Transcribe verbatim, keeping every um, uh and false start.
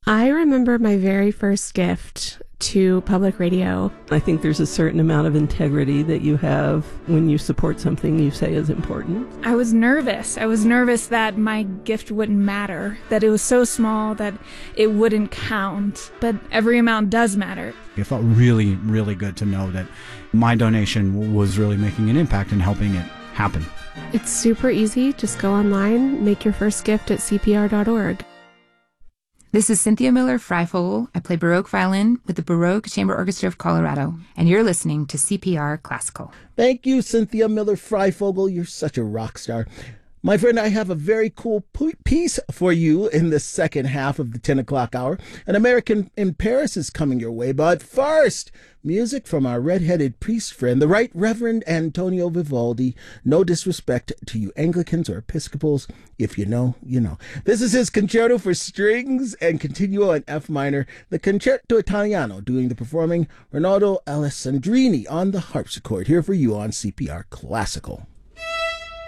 I remember my very first gift to public radio. I think there's a certain amount of integrity that you have when you support something you say is important. I was nervous. I was nervous that my gift wouldn't matter, that it was so small that it wouldn't count. But every amount does matter. It felt really, really good to know that my donation was really making an impact and helping it happen. It's super easy. Just go online, make your first gift at C P R dot org. This is Cynthia Miller-Freifogel. I play Baroque violin with the Baroque Chamber Orchestra of Colorado, and you're listening to C P R Classical. Thank you, Cynthia Miller-Freifogel. You're such a rock star. My friend, I have a very cool piece for you in the second half of the ten o'clock hour. An American in Paris is coming your way, but first, music from our red-headed priest friend, the Right Reverend Antonio Vivaldi. No disrespect to you Anglicans or Episcopals. If you know, you know. This is his concerto for strings and continuo in F minor, the Concerto Italiano, doing the performing Rinaldo Alessandrini on the harpsichord, here for you on C P R Classical.